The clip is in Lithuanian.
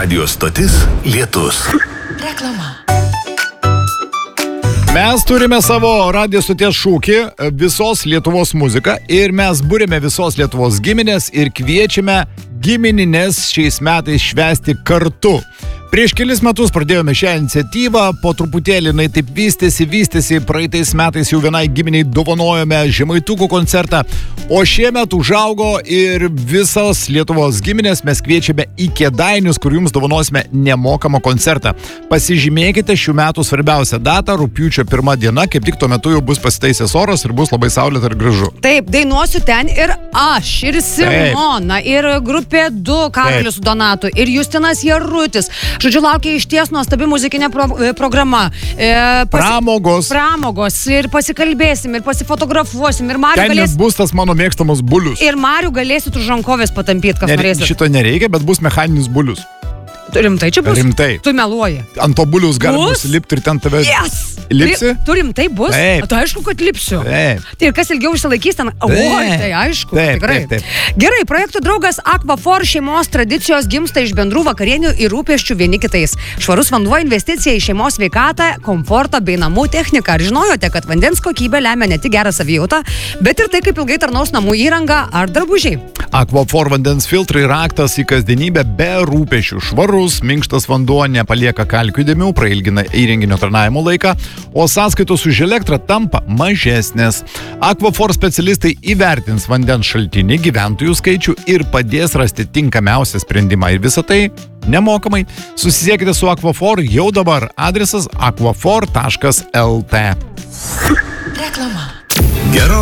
Radio stotis Lietus. Reklama. Mes turime savo radio stoties šūkį visos Lietuvos muzika ir mes būrėme visos Lietuvos giminės ir kviečiame giminines šiais metais švęsti kartu. Prieš kelis metus pradėjome šią iniciatyvą, po truputėlį jinai taip vystėsi, praeitais metais jau vienai giminiai dovanojome Žemaitukų koncertą, o šiemet užaugo ir visos Lietuvos giminės mes kviečiame į Kėdainius, kur jums dovanosime nemokamą koncertą. Pasižymėkite šių metų svarbiausią datą, rugpjūčio 1 diena, kaip tik tuo metu jau bus pasitaisęs oras ir bus labai saulėta ir gražu. Taip, dainuosiu ten ir aš, ir Simona, ir grupė 2, Karolis su Donatu, ir Justinas Jarutis. Žodžiu, laukia išties nuostabi muzikinė programa. Pramogos. Ir pasikalbėsim, ir pasifotografuosim. Ir Marių ten bus tas mano mėgstamas bulius. Ir Marių galėsit už rankovės patampyti, kas norėsit. Šito nereikia, bet bus mechaninis bulius. Rimtai čia bus? Rimtai. Tu meluoji. Ant to bulius galima lipti ir ten tave... Yes! Lipsi? Tu rimtai bus? Taip. Tu aišku, kad lipsiu. Taip. Tai ir kas ilgiau išsilaikys ten? Tai aišku. Taip, tikrai. taip. Gerai, projektų draugas Aquafor šeimos tradicijos gimsta iš bendrų vakarienių ir rūpesčių vieni kitais. Švarus vanduo investicija į šeimos sveikatą, komfortą bei namų techniką. Ar žinojote, kad vandens kokybė lemia ne tik gerą savijautą, bet ir tai, kaip ilgai tarnaus namų įranga ar drabužiai? Aquafor vandens filtrai raktas į kasdienybę be rūpesčių. Švarus, minkštas vanduo nepalieka kalkių dėmių, prailgina įrenginio tarnavimo laiką, o sąskaitos už elektrą tampa mažesnės. Aquafor specialistai įvertins vandens šaltinį, gyventojų skaičių ir padės rasti tinkamiausią sprendimą. Ir visą tai nemokamai. Susisiekite su Aquafor jau dabar. Adresas aquafor.lt. Reklama. Gero